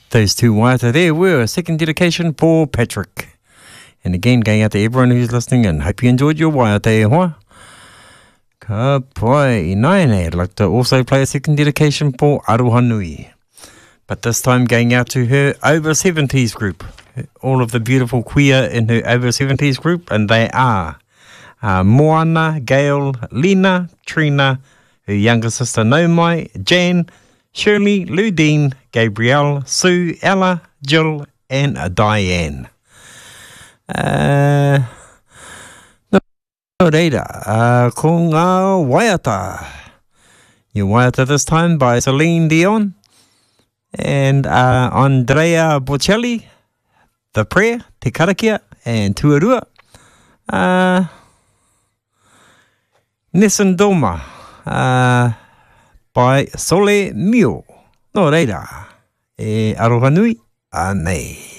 Those two waiata there were a second dedication for Patrick. And again, going out to everyone who's listening, and hope you enjoyed your waiata e hoa. Ka pai naine, I'd like to also play a second dedication for Aroha Nui. But this time going out to her over 70s group. All of the beautiful queer in her over 70s group, and they are Moana, Gail, Lena, Trina, her younger sister Naumai, Jan, Shirley, Ludine, Gabrielle, Sue, Ella, Jill, and Diane. No reira, ko ngā waiata. Your waiata this time by Celine Dion and Andrea Bocelli, The Prayer, Te Karakia, and Tuarua. Nissan Doma by Sole Mio. No reira, e aroha nui, anei.